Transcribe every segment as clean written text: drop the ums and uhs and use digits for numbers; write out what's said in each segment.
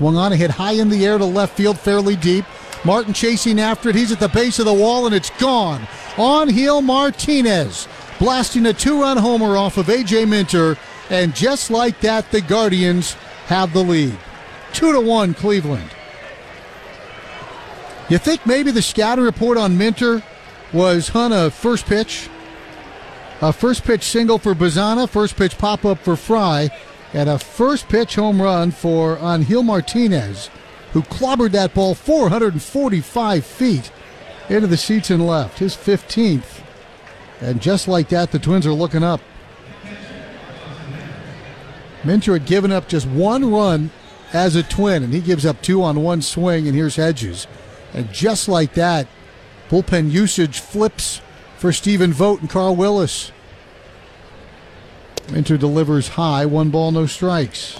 Swung on and hit high in the air to left field, fairly deep. Martin chasing after it. He's at the base of the wall, and it's gone. Angel Martinez blasting a 2-run homer off of A.J. Minter, and just like that, the Guardians have the lead. 2-1 Cleveland. You think maybe the scouting report on Minter was a first pitch? A first pitch single for Bazana, first pitch pop-up for Fry, and a first pitch home run for Angel Martinez, who clobbered that ball 445 feet into the seats and left, his 15th. And just like that, the Twins are looking up. Minter had given up just one run as a Twin, and he gives up 2 on one swing, and here's Hedges. And just like that, bullpen usage flips for Stephen Vogt and Carl Willis. Minter delivers high, 1 ball, no strikes.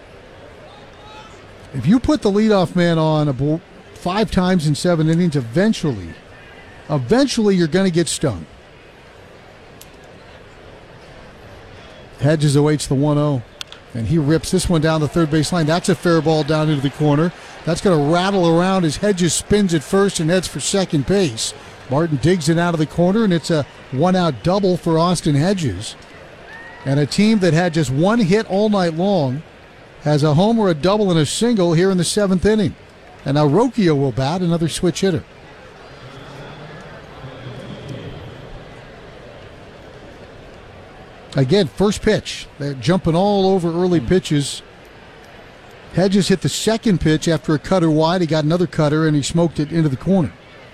If you put the leadoff man on 5 times in 7 innings, eventually you're going to get stung. Hedges awaits the 1-0, and he rips this one down the third base line. That's a fair ball down into the corner. That's going to rattle around as Hedges spins at first and heads for second base. Martin digs it out of the corner, and it's a 1-out double for Austin Hedges. And a team that had just 1 hit all night long has a homer, a double, and a single here in the 7th inning. And now Rocchio will bat, another switch hitter. Again, first pitch. They're jumping all over early pitches. Hedges hit the second pitch after a cutter wide. He got another cutter, and he smoked it into the corner.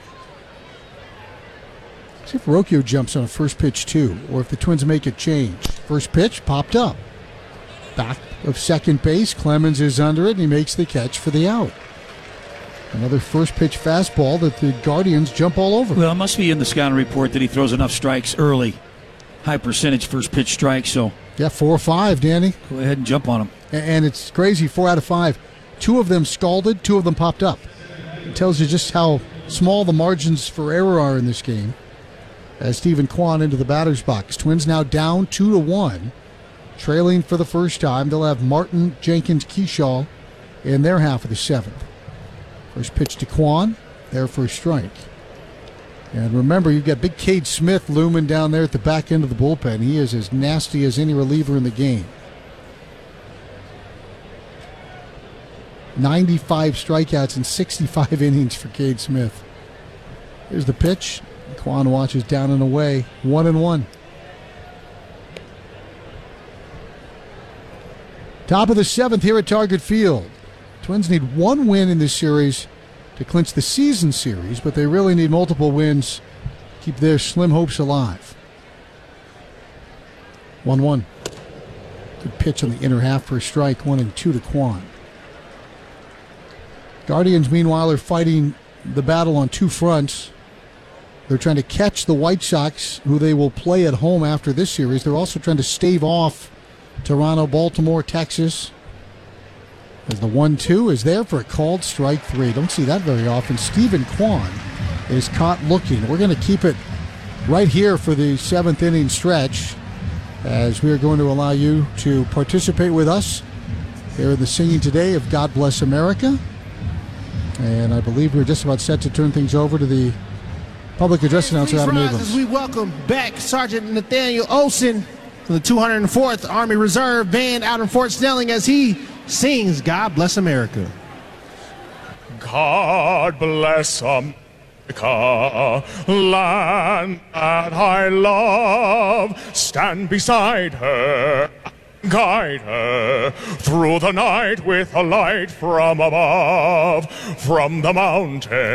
See if Rocchio jumps on a first pitch, too, or if the Twins make a change. First pitch popped up. Back of second base, Clemens is under it, and he makes the catch for the out. Another first pitch fastball that the Guardians jump all over. Well, it must be in the scouting report that he throws enough strikes early. High percentage first pitch strikes, so. Yeah, 4 or 5, Danny. Go ahead and jump on him. And it's crazy, 4 out of 5. 2 of them scalded, 2 of them popped up. It tells you just how small the margins for error are in this game. As Stephen Kwan into the batter's box. Twins now down 2-1. Trailing for the first time. They'll have Martin, Jenkins, Kershaw in their half of the 7th. First pitch to Kwan. There for a strike. And remember, you've got big Cade Smith looming down there at the back end of the bullpen. He is as nasty as any reliever in the game. 95 strikeouts in 65 innings for Cade Smith. Here's the pitch. Kwan watches down and away. 1-1. Top of the 7th here at Target Field. Twins need 1 win in this series to clinch the season series, but they really need multiple wins to keep their slim hopes alive. 1-1. Good pitch on the inner half for a strike. 1-2 to Kwan. Guardians, meanwhile, are fighting the battle on 2 fronts. They're trying to catch the White Sox, who they will play at home after this series. They're also trying to stave off Toronto, Baltimore, Texas. As the 1-2 is there for a called strike 3. Don't see that very often. Stephen Kwan is caught looking. We're going to keep it right here for the 7th inning stretch, as we are going to allow you to participate with us here in the singing today of God Bless America. And I believe we're just about set to turn things over to the public address announcer, Adam Abrams. As we welcome back Sergeant Nathaniel Olson from the 204th Army Reserve Band out in Fort Snelling as he sings God Bless America. God bless America, land that I love. Stand beside her, guide her through the night with a light from above, from the mountain.